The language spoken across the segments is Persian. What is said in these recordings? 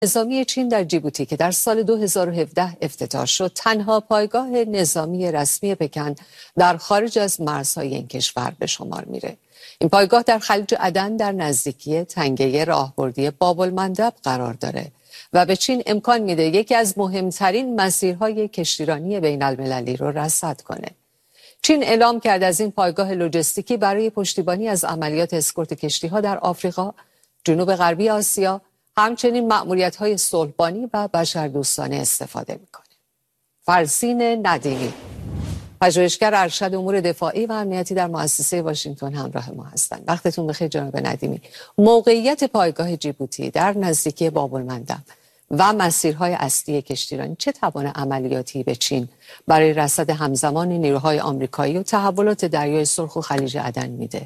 نظامی چین در جیبوتی که در سال 2017 افتتاح شد، تنها پایگاه نظامی رسمی پکن در خارج از مرزهای این کشور به شمار میره. این پایگاه در خلیج عدن در نزدیکی تنگه راهبردی باب‌المندب قرار داره و به چین امکان میده یکی از مهمترین مسیرهای کشتیرانی بین المللی رو رصد کنه. چین اعلام کرد از این پایگاه لوجستیکی برای پشتیبانی از عملیات اسکورت کشتی‌ها در آفریقا، جنوب غربی آسیا، همچنین مأموریت‌های صلحبانی و بشردوستانه استفاده می‌کنه. فرزین ندیمی، پژوهشگر ارشد امور دفاعی و امنیتی در مؤسسه واشنگتن همراه ما هستند. وقتتون بخیر جناب ندیمی. موقعیت پایگاه جیبوتی در نزدیکی باب‌المندب و مسیرهای اصلی کشتیرانی چه توان عملیاتی به چین برای رصد همزمان نیروهای آمریکایی و تحولات دریای سرخ و خلیج عدن میده؟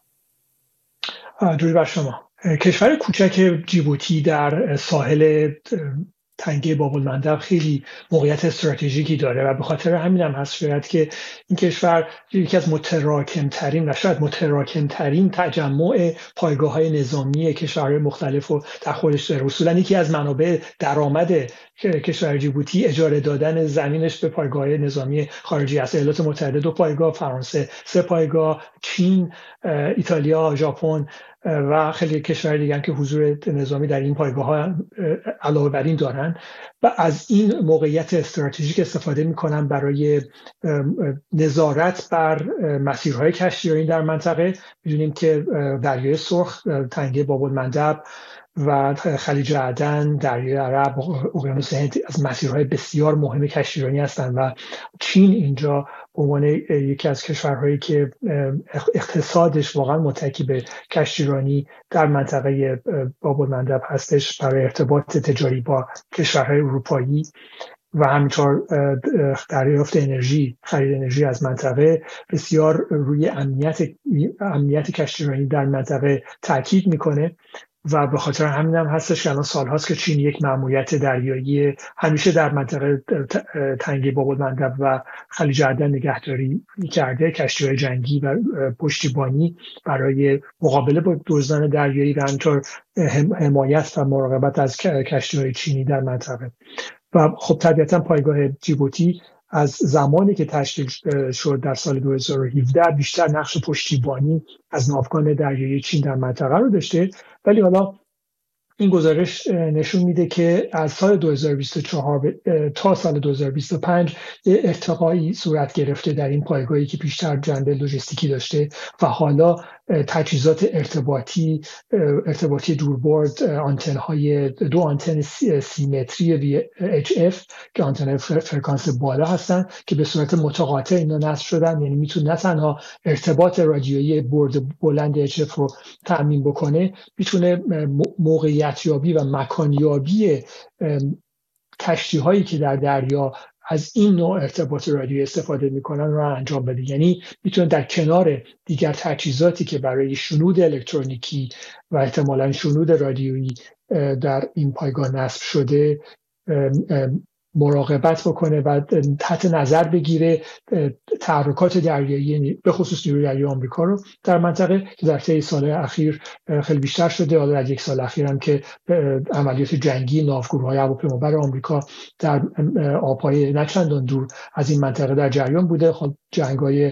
درود بر شما. کشور کوچک جیبوتی در ساحل تنگه باب‌المندب خیلی موقعیت استراتژیکی داره و به خاطر همین هم هست شاید که این کشور یکی از متراکم‌ترین و شاید متراکم‌ترین تجمع پایگاه‌های نظامی کشورهای مختلف و در خودش داره. اصولاً یکی از منابع درآمد کشور جیبوتی اجاره دادن زمینش به پایگاه‌های نظامی خارجی است. ایالات متحده 2 پایگاه، فرانسه 3 پایگاه، چین، ایتالیا، ژاپن و خیلی کشور دیگه هم که حضور نظامی در این پایگاه‌ها علاوه بر این دارن و از این موقعیت استراتژیک استفاده می‌کنن برای نظارت بر مسیرهای کشتیرانی در منطقه. می‌دونیم که دریای سرخ، تنگه باب‌المندب و خلیج عدن، دریای عرب، اقیانوس هند از مسیرهای بسیار مهم کشتیرانی هستند و چین اینجا به عنوان یکی از کشورهایی که اقتصادش واقعا متکی به کشتیرانی در منطقه باب‌المندب هستش برای ارتباط تجاری با کشورهای اروپایی و همینطور دریافت انرژی، خرید انرژی از منطقه بسیار روی امنیت کشتیرانی در منطقه تاکید میکنه و به خاطر همین هم هستش که الان سال‌هاست که چین یک مأموریت دریایی همیشه در منطقه تنگه باب‌المندب و خلیج عدن نگهداری کرده، کشتی‌های جنگی و پشتیبانی برای مقابله با دزدان دریایی و همینطور حمایت و مراقبت از کشتی‌های چینی در منطقه. و خب طبیعتا پایگاه جیبوتی از زمانی که تشکیل شد در سال 2017 بیشتر نقش پشتیبانی از ناوگان دریایی چین در منطقه رو داشته، ولی حالا این گزارش نشون میده که از سال 2024 تا سال 2025 ارتقایی صورت گرفته در این پایگاهی که بیشتر جنبه لوجستیکی داشته و حالا تجهیزات ارتباطی دوربرد، آنتن‌های 2 آنتن سیمتری VHF که آنتن فرکانس بالا هستن که به صورت متقاطع اینا نصب شدن، یعنی میتونه نه تنها ارتباط رادیویی برد بلند HF رو تأمین بکنه، میتونه موقعیت یابی و مکان یابی کشتی هایی که در دریا از این نوع ارتباط رادیویی استفاده میکنن رو انجام بده. یعنی میتونه در کنار دیگر تجهیزاتی که برای شنود الکترونیکی و احتمالاً شنود رادیویی در این پایگاه نصب شده مراقبت بکنه و تحت نظر بگیره تحرکات دریایی به خصوص نیروی دریایی آمریکا رو در منطقه که در طی سال اخیر خیلی بیشتر شده. حالا در 1 سال اخیر هم که عملیات جنگی ناوگروهای هواپیمابر آمریکا در آبهای نه چندان دور از این منطقه در جریان بوده. خب جنگ‌های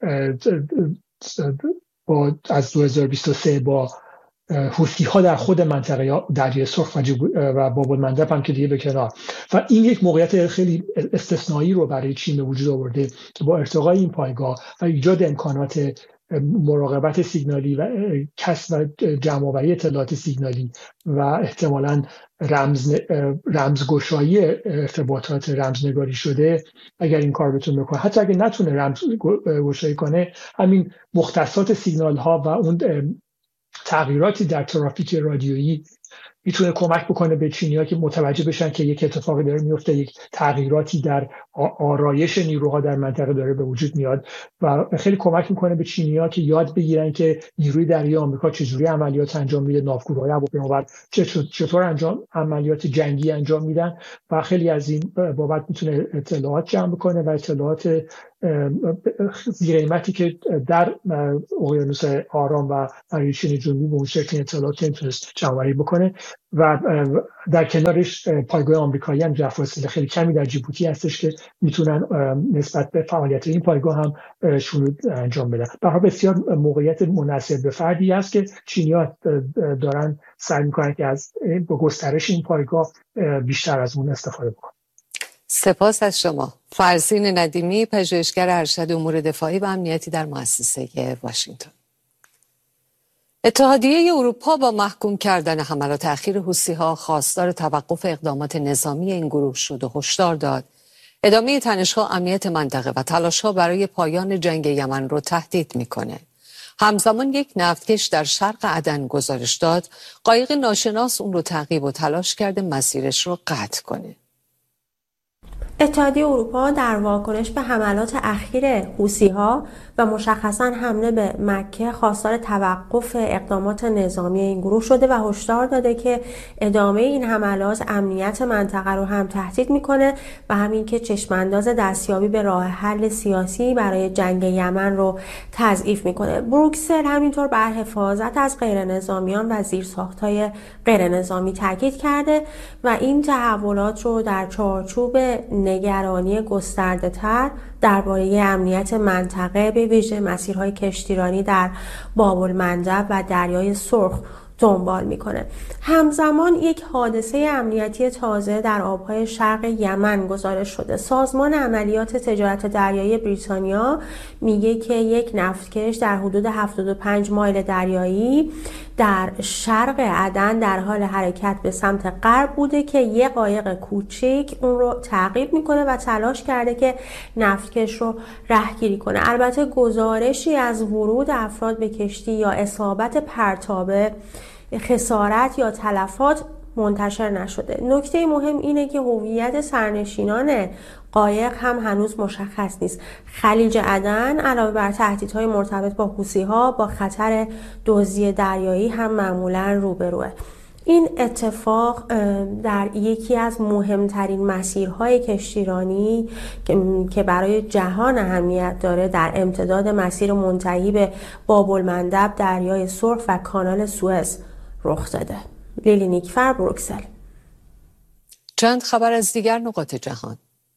از 2023 با حوثی ها در خود منطقه دریای سرخ و باب‌المندب هم که دیگه به کنار، و این یک موقعیت خیلی استثنایی رو برای چین به وجود آورده که با ارتقای این پایگاه و ایجاد امکانات مراقبت سیگنالی و کسب و جمع‌آوری اطلاعات سیگنالی و احتمالاً رمزگشایی ارتباطات رمزنگاری شده، اگر این کار بتونه بکنه، حتی اگر نتونه رمزگشایی کنه، همین مختصات سیگنال ها و اون تغییراتی در ترافیک رادیویی میتونه کمک بکنه به چینی‌ها که متوجه بشن که یک اتفاقی داره میفته، یک تغییراتی در آرایش نیروها در منطقه داره به وجود میاد و خیلی کمک میکنه به چینی‌ها که یاد بگیرن که نیروی دریایی آمریکا چجوری عملیات انجام میده، ناوگروهای هواپیمابر چطور عملیات جنگی انجام میدن و خیلی از این بابت میتونه اطلاعات جمع بکنه و اطلاعات زیرقیمتی که در اقیانوس آرام و دریاچه جنوبی به اون شکل اطلاعات نمیتونست جمع‌آوری بکنه و در کنارش پایگاه آمریکایی هم در فاصله خیلی کمی در جیبوتی هستش که میتونن نسبت به فعالیت این پایگاه هم شروع انجام بدن. به هر حال بسیار موقعیت مناسب به فردی است که چینی‌ها دارن سعی میکنن که از گسترش این پایگاه بیشتر از اون استفاده بکنن. سپاس از شما. فرزین ندیمی، پژوهشگر ارشد امور دفاعی و امنیتی در مؤسسه واشنگتن. اتحادیه اروپا با محکوم کردن حملات اخیر حوثی‌ها خواستار توقف اقدامات نظامی این گروه شد و هشدار داد ادامه تنش‌ها امنیت منطقه و تلاش‌ها برای پایان جنگ یمن رو تهدید می‌کنه. همزمان یک نفتکش در شرق عدن گزارش داد قایق ناشناس اون رو تعقیب و تلاش کرده مسیرش رو قطع کنه. اتحادیه اروپا در واکنش به حملات اخیر حوثی‌ها و مشخصاً حمله به مکه خواستار توقف اقدامات نظامی این گروه شده و هشدار داده که ادامه این حملات امنیت منطقه رو هم تهدید میکنه و همین که چشمانداز دستیابی به راه حل سیاسی برای جنگ یمن رو تضعیف میکنه. بروکسل همینطور بر حفاظت از غیرنظامیان و زیرساخت‌های غیرنظامی تاکید کرده و این تحولات رو در چارچوب نگرانی گسترده‌تر درباره امنیت منطقه به ویژه مسیرهای کشتیرانی در باب‌المندب و دریای سرخ دنبال میکنه. همزمان یک حادثه امنیتی تازه در آبهای شرق یمن گزارش شده. سازمان عملیات تجارت دریایی بریتانیا میگه که یک نفتکش در حدود 75 مایل دریایی در شرق عدن در حال حرکت به سمت غرب بوده که یک قایق کوچک اون رو تعقیب میکنه و تلاش کرده که نفتکش رو رهگیری کنه. البته گزارشی از ورود افراد به کشتی یا اصابت پرتابه، خسارت یا تلفات منتشر نشده. نکته مهم اینه که هویت سرنشینان قایق هم هنوز مشخص نیست. خلیج عدن علاوه بر تهدیدهای مرتبط با حوثی‌ها با خطر دزدی دریایی هم معمولاً روبروه. این اتفاق در یکی از مهمترین مسیرهای کشتیرانی که برای جهان اهمیت داره در امتداد مسیر منتهی به باب‌المندب، دریای سرخ و کانال سوئز رخ داده. لیلی نیکفر، بروکسل. چند خبر از دیگر نقاط جهان.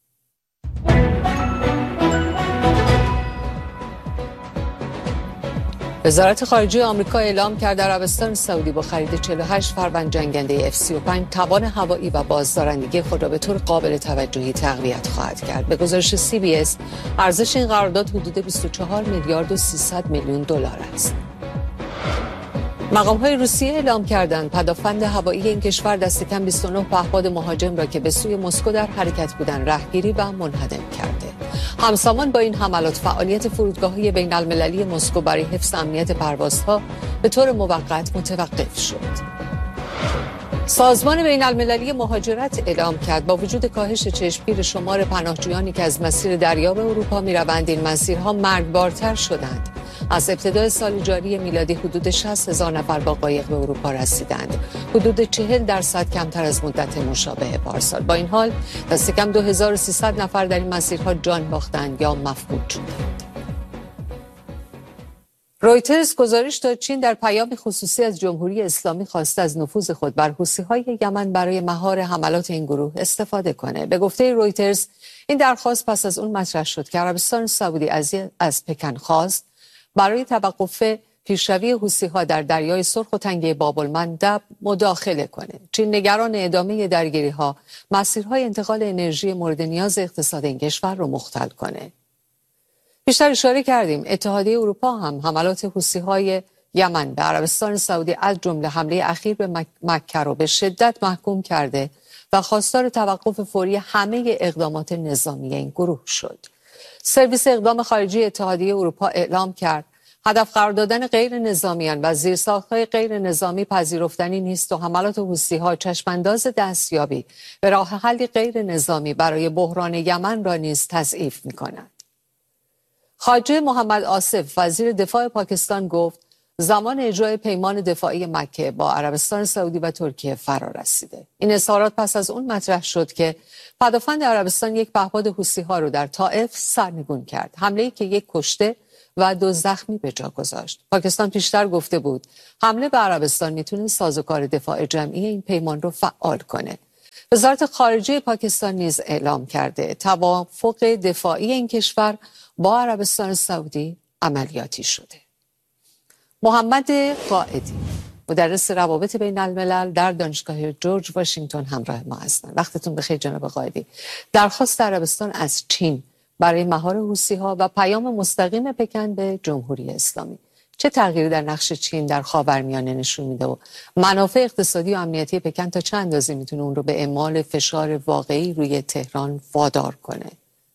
وزارت خارجه آمریکا اعلام کرد عربستان سعودی با خرید 48 فروند جنگنده F-35 توان هوایی و بازدارندگی خود را به طور قابل توجهی تقویت خواهد کرد. به گزارش CBS ارزش این قرارداد حدود 24 میلیارد و 300 میلیون دلار است. مقام‌های روسیه اعلام کردند پدافند هوایی این کشور دست کم 29 پهپاد مهاجم را که به سوی مسکو در حرکت بودند رهگیری و منهدم کرده. همزمان با این حملات فعالیت فرودگاه‌های بین‌المللی مسکو برای حفظ امنیت پروازها به طور موقت متوقف شد. سازمان بین‌المللی مهاجرت اعلام کرد با وجود کاهش چشمگیر شمار پناهجویانی که از مسیر دریا به اروپا می‌روند این مسیرها مرگبارتر شدند. از ابتدای سال جاری میلادی حدود 60,000 نفر با قایق به اروپا رسیدند. حدود 40% کمتر از مدت مشابه پارسال. با این حال دست کم 2300 نفر در این مسیرها جان باختند یا مفقود شدند. رویترز گزارش داد چین در پیام خصوصی از جمهوری اسلامی خواسته از نفوذ خود بر حوثی‌های یمن برای مهار حملات این گروه استفاده کنه. به گفته رویترز این درخواست پس از اون مطرح شد که عربستان سعودی از پکن خواست برای توقف پیشروی حوثی‌ها در دریای سرخ و تنگه باب‌المندب مداخله کنه. چین نگران ادامه درگیری‌ها مسیرهای انتقال انرژی مورد نیاز اقتصاد این کشور رو مختل کنه. بیشتر اشاره کردیم اتحادیه اروپا هم حملات حوثی‌های یمن به عربستان سعودی از جمله حمله اخیر به مکه رو به شدت محکوم کرده و خواستار توقف فوری همه اقدامات نظامی این گروه شد. سرویس اقدام خارجی اتحادیه اروپا اعلام کرد هدف قرار دادن غیر نظامیان و زیرساخت‌های غیر نظامی پذیرفتنی نیست و حملات حوثی‌ها چشمانداز دستیابی به راه حل غیر نظامی برای بحران یمن را نیز تضعیف می‌کند. خواجه محمد آصف وزیر دفاع پاکستان گفت زمان اجرای پیمان دفاعی مکه با عربستان سعودی و ترکیه فرا رسیده. این اظهارات پس از اون مطرح شد که پدافند عربستان یک پهپاد حوثی‌ها رو در طائف سرنگون کرد. حمله‌ای که یک کشته و 2 زخمی به جا گذاشت. پاکستان پیشتر گفته بود حمله به عربستان میتونه سازوکار دفاع جمعی این پیمان رو فعال کنه. وزارت خارجه پاکستان نیز اعلام کرده توافق دفاعی این کشور با عربستان سعودی عملیاتی شده. محمد قائدی مدرس روابط بین الملل در دانشگاه جورج واشنگتن همراه ما هستند. وقتتون بخیر جناب قائدی. درخواست عربستان از چین برای مهار حوثی‌ها و پیام مستقیم پکن به جمهوری اسلامی چه تغییری در نقش چین در خاورمیانه نشون میده و منافع اقتصادی و امنیتی پکن تا چه اندازه میتونه اون رو به اعمال فشار واقعی روی تهران وادار کنه؟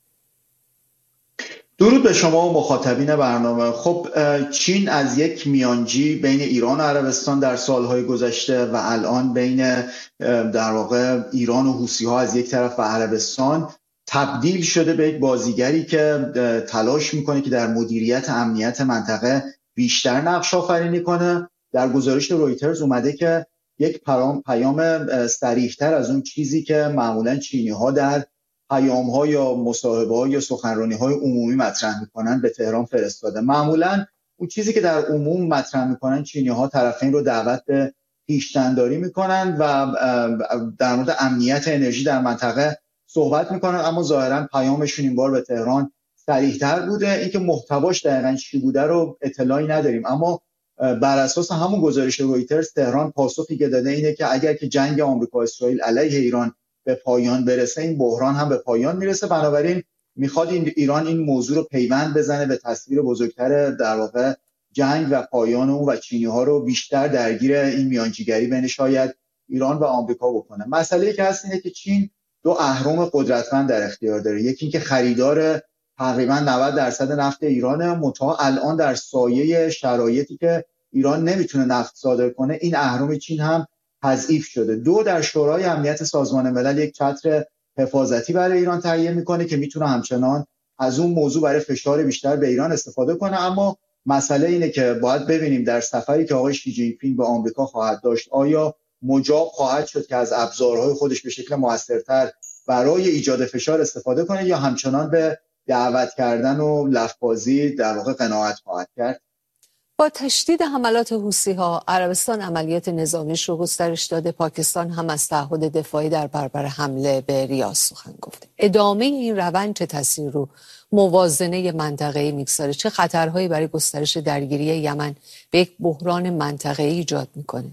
درود به شما و مخاطبین برنامه. خب چین از یک میانجی بین ایران و عربستان در سالهای گذشته و الان بین در واقع ایران و حوثی‌ها از یک طرف و عربستان تبدیل شده به یک بازیگری که تلاش میکنه که در مدیریت امنیت منطقه بیشتر نقش آفرینی کنه. در گزارش رویترز اومده که یک پیام صریح‌تر از اون چیزی که معمولاً چینی‌ها در پیام‌ها یا مصاحبه‌ها یا سخنرانی‌های عمومی مطرح می‌کنن به تهران فرستاده. معمولاً اون چیزی که در عموم مطرح می‌کنن چینی‌ها طرفین رو دعوت به پیش‌دنداری می‌کنن و در مورد امنیت انرژی در منطقه صحبت می‌کنن، اما ظاهراً پیامشون این بار به تهران صریح‌تر بوده. اینکه محتواش دقیقاً چی بوده رو اطلاعی نداریم، اما بر اساس همون گزارش رویترز تهران پاسخی که داده اینه که اگر که جنگ آمریکا اسرائیل علیه ایران به پایان برسه این بحران هم به پایان میرسه. بنابراین میخواد ایران این موضوع رو پیوند بزنه به تصویر بزرگتر در واقع جنگ و پایان اون و چینی‌ها رو بیشتر درگیر این میانجیگری بین شاید ایران و آمریکا بکنه. مسئله که هست اینه که چین 2 اهرم قدرتمند در اختیار داره. یکی اینکه خریدار تقریبا 90% نفت ایرانه، منتها الان در سایه شرایطی که ایران نمیتونه نفت صادر کنه این اهرم چین هم تضعیف شده. 2 در شورای امنیت سازمان ملل یک چتر حفاظتی برای ایران تهیه میکنه که میتونه همچنان از اون موضوع برای فشار بیشتر به ایران استفاده کنه. اما مسئله اینه که باید ببینیم در سفری که آقای شی جین پینگ به آمریکا خواهد داشت آیا مجاب خواهد شد که از ابزارهای خودش به شکل موثرتر برای ایجاد فشار استفاده کنه یا همچنان به دعوت کردن و لفظ‌بازی در واقع قناعت خواهد کرد. با تشدید حملات حوثی‌ها عربستان عملیات نظامیش رو گسترش داده. پاکستان هم از تعهد دفاعی در برابر حمله به ریاض سخن گفته. ادامه این روند چه تاثیر رو موازنه منطقه‌ای میگذاره؟ چه خطرهایی برای گسترش درگیری یمن به یک بحران منطقه‌ای ایجاد میکنه؟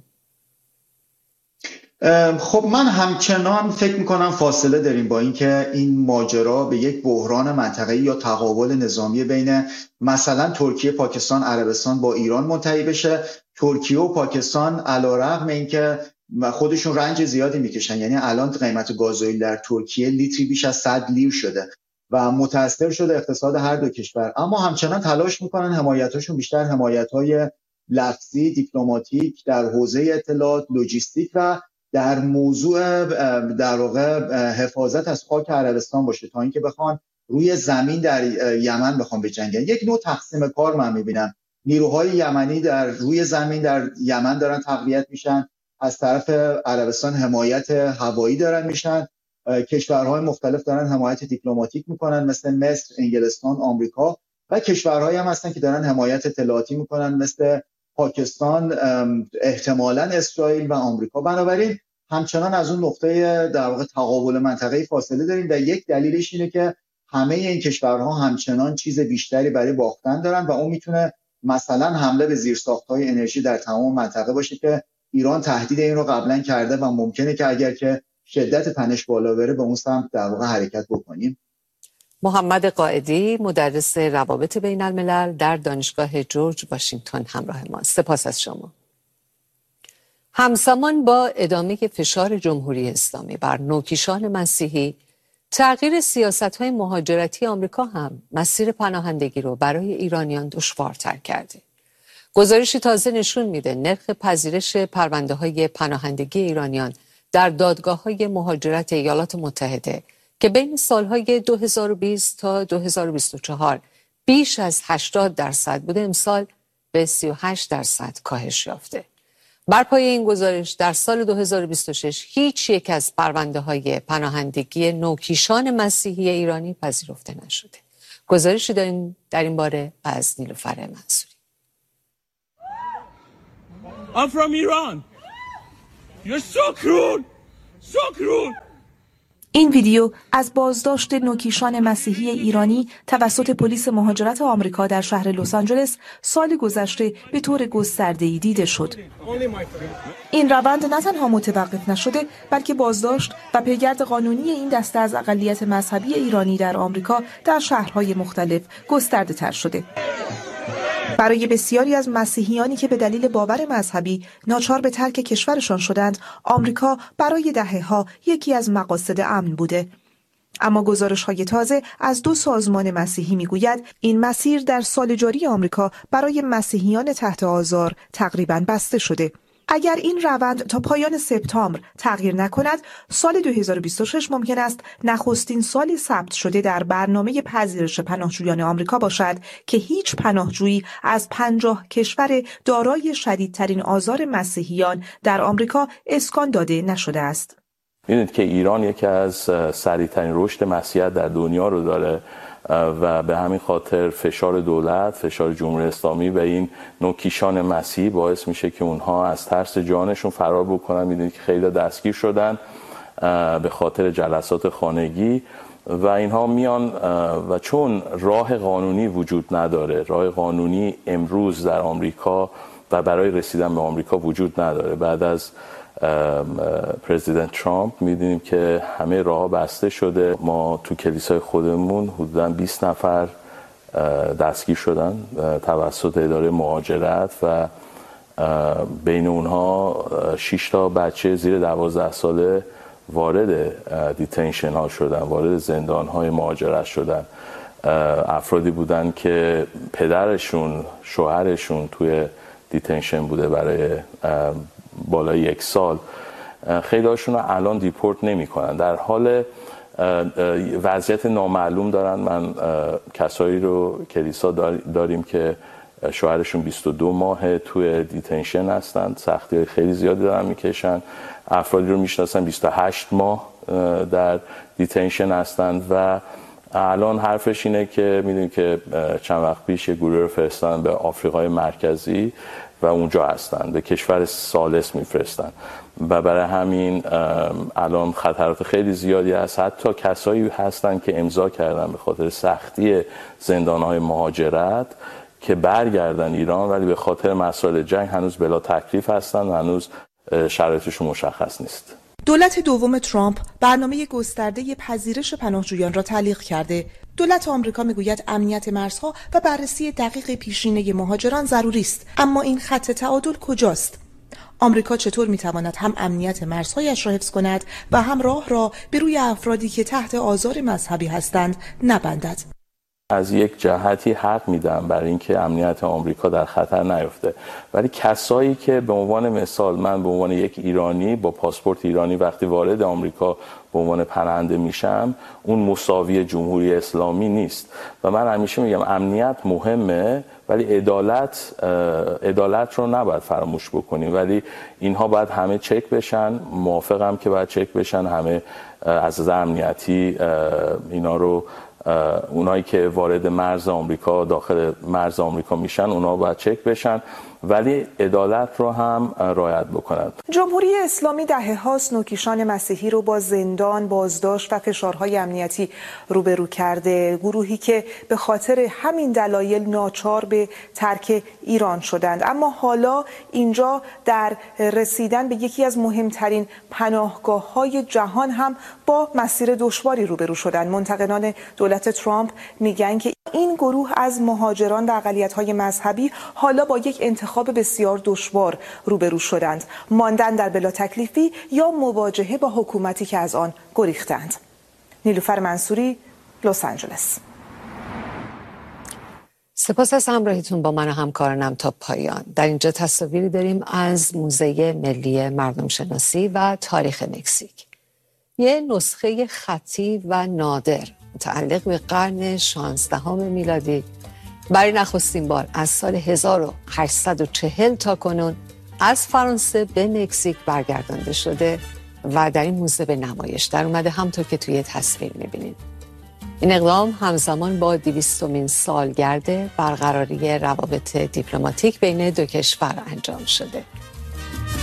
خب من همچنان فکر میکنم فاصله داریم با اینکه این ماجرا به یک بحران منطقه‌ای یا تقابل نظامی بین مثلا ترکیه، پاکستان، عربستان با ایران منتهی بشه. ترکیه و پاکستان علیرغم اینکه خودشون رنج زیادی میکشن، یعنی الان قیمت گازوئیل در ترکیه لیتری بیش از 100 لیر شده و متاثر شده اقتصاد هر دو کشور، اما همچنان تلاش میکنن حمایتاشون بیشتر حمایت‌های لفظی، دیپلماتیک در حوزه اطلاعات، لوجستیک و در موضوع در واقع حفاظت از خاک عربستان باشه تا اینکه بخوان روی زمین در یمن بخوان بجنگن. یک نوع تقسیم کار من میبینم. نیروهای یمنی در روی زمین در یمن دارن تقویت میشن، از طرف عربستان حمایت هوایی دارن میشن، کشورهای مختلف دارن حمایت دیپلماتیک میکنن مثل مصر، انگلستان، آمریکا، و کشورهایی هم هستن که دارن حمایت اطلاعاتی میکنن مثل پاکستان، احتمالاً اسرائیل و آمریکا. بنابراین همچنان از اون نقطه در واقع تقابل منطقه‌ای فاصله داریم و یک دلیلش اینه که همه این کشورها همچنان چیز بیشتری برای باختن دارن و اون میتونه مثلا حمله به زیرساخت‌های انرژی در تمام منطقه باشه که ایران تهدید این رو قبلا کرده و ممکنه که اگر که شدت تنش بالا بره به اون سمت در واقع حرکت بکنیم. محمد قائدی مدرس روابط بین الملل در دانشگاه جورج واشنگتن همراه ما. سپاس از شما. همزمان با ادامه فشار جمهوری اسلامی بر نوکیشان مسیحی، تغییر سیاست‌های مهاجرتی آمریکا هم مسیر پناهندگی رو برای ایرانیان دشوارتر کرده. گزارشی تازه نشون میده نرخ پذیرش پرونده‌های پناهندگی ایرانیان در دادگاه‌های مهاجرت ایالات متحده که بین سالهای 2020 تا 2024 بیش از 80% بوده، امسال به 38% کاهش یافته. بر پایه این گزارش در سال 2026 هیچ یک از پرونده‌های پناهندگی نوکیشان مسیحی ایرانی پذیرفته نشده. گزارشی داریم در این باره از نیلوفر منصوری. I'm from Iran. You're so cruel. So cruel. این ویدیو از بازداشت نوکیشان مسیحی ایرانی توسط پلیس مهاجرت آمریکا در شهر لس آنجلس سال گذشته به طور گسترده‌ای دیده شد. این روند نه تنها متوقف نشده بلکه بازداشت و پیگرد قانونی این دسته از اقلیت مذهبی ایرانی در آمریکا در شهرهای مختلف گسترده‌تر شده. برای بسیاری از مسیحیانی که به دلیل باور مذهبی ناچار به ترک کشورشان شدند، آمریکا برای دهه‌ها یکی از مقاصد امن بوده. اما گزارش‌های تازه از 2 سازمان مسیحی می‌گوید این مسیر در سال جاری آمریکا برای مسیحیان تحت آزار تقریباً بسته شده. اگر این روند تا پایان سپتامبر تغییر نکند، سال 2026 ممکن است نخستین سالی ثبت شده در برنامه پذیرش پناهجویان آمریکا باشد که هیچ پناهجویی از 50 کشور دارای شدیدترین آزار مسیحیان در آمریکا اسکان داده نشده است. می‌دونید که ایران یکی از سریع‌ترین رشد مسیحیت در دنیا رو داره و به همین خاطر فشار دولت، فشار جمهوری اسلامی و این نوکیشان مسیحی باعث میشه که اونها از ترس جانشون فرار بکنن. میدونید که خیلی دستگیر شدن به خاطر جلسات خانگی و اینها میان و چون راه قانونی وجود نداره، راه قانونی امروز در آمریکا و برای رسیدن به آمریکا وجود نداره. بعد از پرزیدنت ترامپ می‌دونیم که همه راه‌ها بسته شده. ما تو کلیسای خودمون حدوداً 20 نفر دستگیر شدن توسط اداره مهاجرت و بین اونها 6 تا بچه زیر 12 ساله وارد دیتنشن ها شدن، وارد زندان های مهاجرت شدن. افرادی بودن که پدرشون، شوهرشون توی دیتنشن بوده برای بالای 1 سال. خیلی هاشون رو الان دیپورت نمی کنن، در حال وضعیت نامعلوم دارن. من کسایی رو کلیسا داریم که شوهرشون 22 ماه توی دیتنشن هستن، سختی خیلی زیادی دارن میکشن. افرادی رو میشناسن 28 ماه در دیتنشن هستن و الان حرفش اینه که میدونید که چند وقت پیش یه گروه رو فرستادن به آفریقای مرکزی و اونجا هستن، به کشور ثالث میفرستن و برای همین الان خطرات خیلی زیادی هست. حتی کسایی هستن که امضا کردن به خاطر سختی زندانهای مهاجرت که برگردن ایران، ولی به خاطر مسائل جنگ هنوز بلا تکلیف هستن و هنوز شرایطشون مشخص نیست. دولت دوم ترامپ برنامه گسترده پذیرش پناهجویان را تعلیق کرده. دولت آمریکا میگوید امنیت مرزها و بررسی دقیق پیشینه مهاجران ضروری است، اما این خط تعادل کجاست؟ آمریکا چطور میتواند هم امنیت مرزهایش را حفظ کند و هم راه را به روی افرادی که تحت آزار مذهبی هستند نبندد؟ از یک جهتی حق میدم برای اینکه امنیت آمریکا در خطر نیفته، ولی کسایی که به عنوان مثال من به عنوان یک ایرانی با پاسپورت ایرانی وقتی وارد آمریکا به عنوان پناهنده میشم، اون مساوی جمهوری اسلامی نیست. و من همیشه میگم امنیت مهمه ولی عدالت رو نباید فراموش بکنیم، ولی اینها باید همه چک بشن. موافقم که باید چک بشن همه از نظر امنیتی. اینا رو اونایی که وارد مرز آمریکا، داخل مرز آمریکا میشن، اونا باید چک بشن ولی عدالت رو هم رعایت بکنند. جمهوری اسلامی دهه‌هاست نوکیشان مسیحی رو با زندان، بازداشت و فشارهای امنیتی روبرو کرده. گروهی که به خاطر همین دلایل ناچار به ترک ایران شدند. اما حالا اینجا در رسیدن به یکی از مهمترین پناهگاه‌های جهان هم با مسیر دشواری روبرو شدند. منتقدان دولت ترامپ میگن که این گروه از مهاجران و اقلیت‌های مذهبی حالا با یک انتخاب بسیار دشوار روبرو شدند: ماندن در بلا تکلیفی یا مواجهه با حکومتی که از آن گریختند. نیلوفر منصوری، لس آنجلس. سپاس از همراهیتون با من و همکارانم تا پایان. در اینجا تصاویری داریم از موزه ملی مردم شناسی و تاریخ مکزیک. یه نسخه خطی و نادر متعلق به قرن 16 میلادی برای نخستین بار از سال 1840 تا کنون از فرانسه به مکزیک برگردانده شده و در این موزه به نمایش در اومده، همطور که توی تصویر می‌بینید. این اقدام همزمان با 200مین سالگرد برقراری روابط دیپلماتیک بین دو کشور انجام شده.